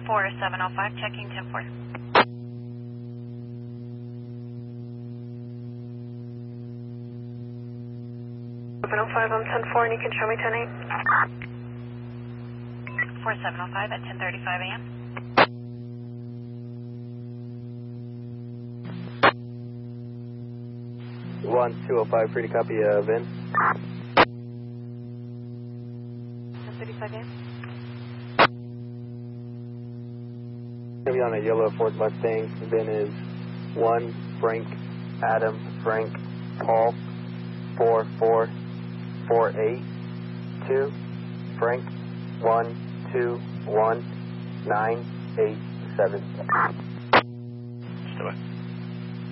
4705, checking 10-4. I'm 10-4, and you can show me 10-8. 4705 at 10:35 a.m. One 205, free to copy, Vin. 10:35 a.m. Gonna be on a yellow Ford Mustang. Vin is 1 Frank Adam Frank Paul 44482 Frank 121987. Still